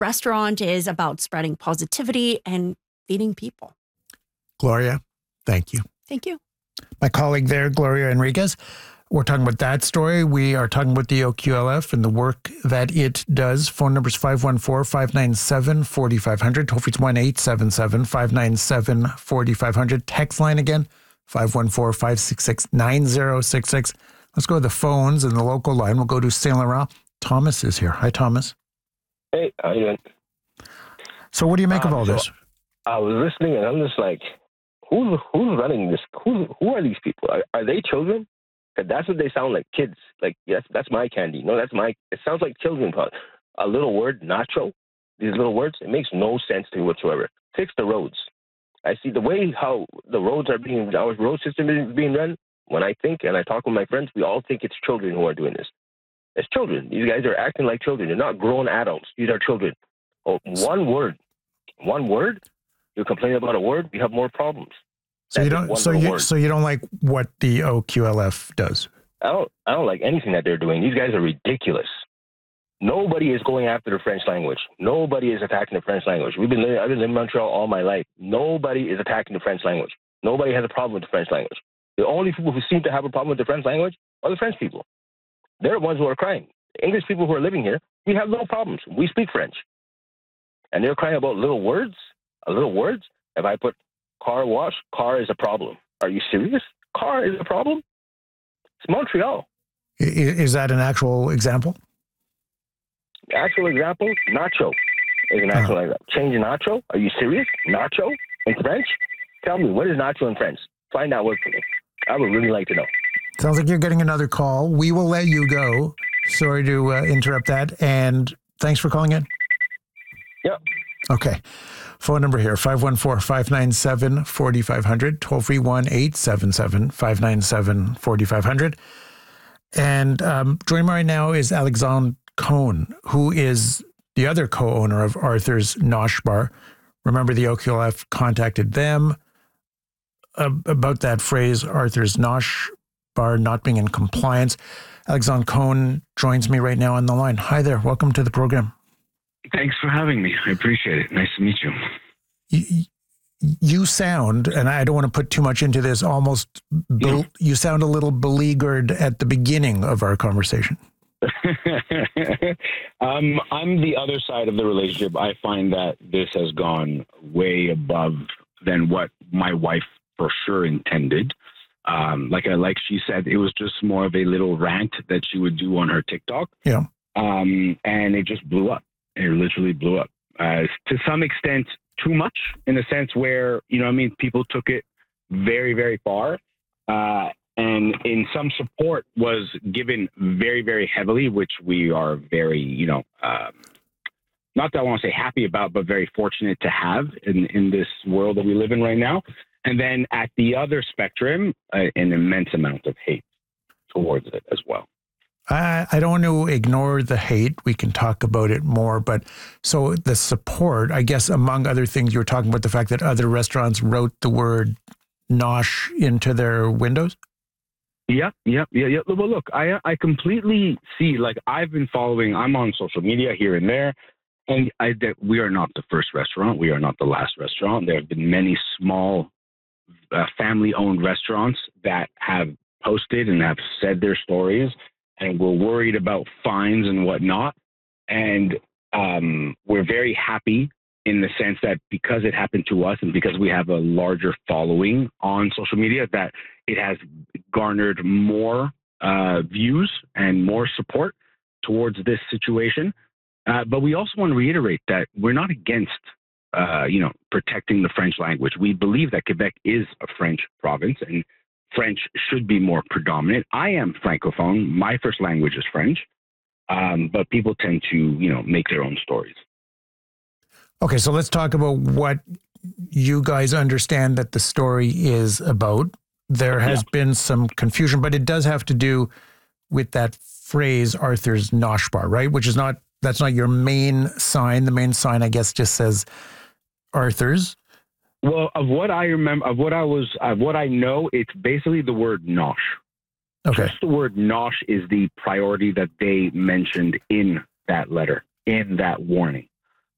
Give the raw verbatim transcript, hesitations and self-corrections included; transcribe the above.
restaurant is about spreading positivity and feeding people. Gloria, thank you. Thank you. My colleague there, Gloria Enriquez. We're talking about that story. We are talking about the O Q L F and the work that it does. Phone number is five one four, five nine seven, four five zero zero. Toll free it's one eight seven seven, five nine seven, four five zero zero. Text line again, five one four, five six six, nine zero six six. Let's go to the phones and the local line. We'll go to Saint Laurent. Thomas is here. Hi, Thomas. Hey, how you doing? So what do you make um, of all so this? I was listening and I'm just like, who's, who's running this? Who, who are these people? Are, are they children? Because that's what they sound like, kids. Like, yes, that's my candy. No, that's my, it sounds like children. A little word, nacho, these little words, it makes no sense to me whatsoever. Fix the roads. I see the way how the roads are being, our road system is being run. When I think and I talk with my friends, we all think it's children who are doing this. It's children. These guys are acting like children. They're not grown adults. These are children. Oh, one word, one word, you complain about a word, we have more problems. So you don't. So you. Word. So you don't like what the O Q L F does. I don't. I don't like anything that they're doing. These guys are ridiculous. Nobody is going after the French language. Nobody is attacking the French language. We've been. I've been in Montreal all my life. Nobody is attacking the French language. Nobody has a problem with the French language. The only people who seem to have a problem with the French language are the French people. They're the ones who are crying. The English people who are living here, we have no problems. We speak French, and they're crying about little words. A little words. If I put car wash, car is a problem. Are you serious? Car is a problem? It's Montreal. Is, is that an actual example? Actual example, nacho is an actual uh-huh. example. Change nacho? Are you serious? Nacho in French? Tell me, what is nacho in French? Find that word for me. I would really like to know. Sounds like you're getting another call. We will let you go. Sorry to uh, interrupt that. And thanks for calling in. Yep. Okay. Phone number here, five one four, five nine seven, four five zero zero. Toll free one eight seven seven, five nine seven, four five zero zero. And um, joining me right now is Alexandre Cohn, who is the other co-owner of Arthur's Nosh Bar. Remember, the O Q L F contacted them uh, about that phrase, Arthur's Nosh Bar not being in compliance. Alexandre Cohn joins me right now on the line. Hi there. Welcome to the program. Thanks for having me. I appreciate it. Nice to meet you. You, you sound, and I don't want to put too much into this, almost, be, yeah. you sound a little beleaguered at the beginning of our conversation. um, I'm the other side of the relationship. I find that this has gone way above than what my wife for sure intended. Um, like I like she said, it was just more of a little rant that she would do on her TikTok. Yeah. Um, and it just blew up. It literally blew up. Uh, to some extent, too much in the sense where, you know what I mean, people took it very, very far. Uh, and in some support was given very, very heavily, which we are very, you know, um, not that I want to say happy about, but very fortunate to have in, in this world that we live in right now. And then at the other spectrum, uh, an immense amount of hate towards it as well. I, I don't want to ignore the hate. We can talk about it more. But so the support, I guess, among other things, you were talking about the fact that other restaurants wrote the word nosh into their windows? Yep, yep, yeah, yeah. Well, look, I I completely see, like, I've been following, I'm on social media here and there, and I that we are not the first restaurant. We are not the last restaurant. There have been many small uh, family-owned restaurants that have posted and have said their stories, and we're worried about fines and whatnot. And um, we're very happy in the sense that because it happened to us and because we have a larger following on social media, that it has garnered more uh, views and more support towards this situation. Uh, but we also want to reiterate that we're not against, uh, you know, protecting the French language. We believe that Quebec is a French province and French should be more predominant. I am Francophone. My first language is French, um, but people tend to, you know, make their own stories. Okay, so let's talk about what you guys understand that the story is about. There has yeah. been some confusion, but it does have to do with that phrase, Arthur's Nosh Bar, right? Which is not, that's not your main sign. The main sign, I guess, just says Arthur's. Well, of what I remember, of what I was, of what I know, it's basically the word nosh. Okay. Just the word nosh is the priority that they mentioned in that letter, in that warning.